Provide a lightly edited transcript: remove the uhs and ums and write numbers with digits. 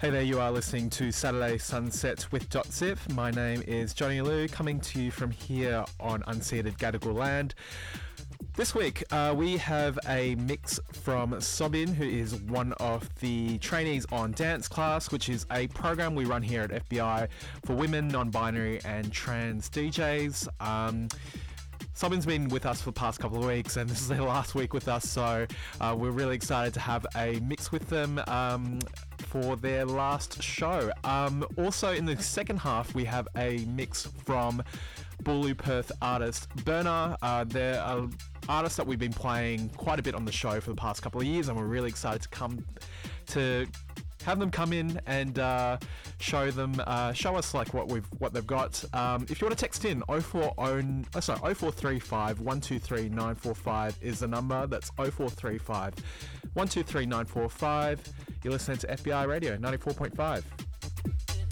Hey there, you are listening to Saturday Sunset with .zip. My name is Johnny Liu, coming to you from here on unceded Gadigal land. This week, we have a mix from Sobin, who is one of the trainees on Dance Class, which is a program we run here at FBI for women, non-binary and trans DJs. Sobin's been with us for the past couple of weeks, and this is their last week with us, so we're really excited to have a mix with them for their last show. Also, in the second half, we have a mix from Bulu Perth artist Burner. They're an artist that we've been playing quite a bit on the show for the past couple of years, and we're really excited to have them come in and show us like what they've got. If you want to text in, 0435 123 945 is the number. That's 0435 123 945. You're listening to FBI Radio 94.5.